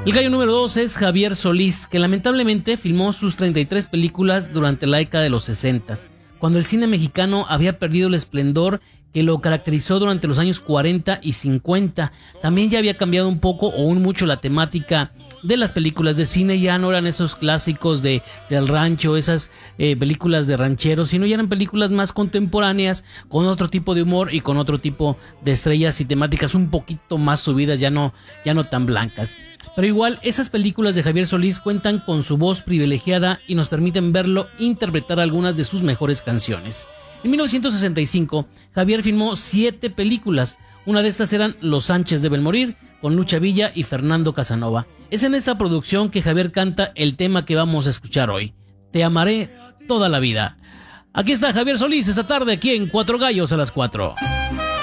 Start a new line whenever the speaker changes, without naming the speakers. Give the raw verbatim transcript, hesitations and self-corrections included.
El gallo número dos es Javier Solís, que lamentablemente filmó sus treinta y tres películas durante la década de los sesenta, cuando el cine mexicano había perdido el esplendor que lo caracterizó durante los años cuarenta y cincuenta. También ya había cambiado un poco o un mucho la temática de las películas de cine. Ya no eran esos clásicos de del rancho, esas eh, películas de rancheros, sino ya eran películas más contemporáneas, con otro tipo de humor y con otro tipo de estrellas y temáticas un poquito más subidas, ya no, ya no tan blancas. Pero igual, esas películas de Javier Solís cuentan con su voz privilegiada y nos permiten verlo interpretar algunas de sus mejores canciones. En mil novecientos sesenta y cinco, Javier filmó siete películas. Una de estas eran Los Sánchez deben morir, con Lucha Villa y Fernando Casanova. Es en esta producción que Javier canta el tema que vamos a escuchar hoy, Te amaré toda la vida. Aquí está Javier Solís esta tarde aquí en Cuatro Gallos a las cuatro.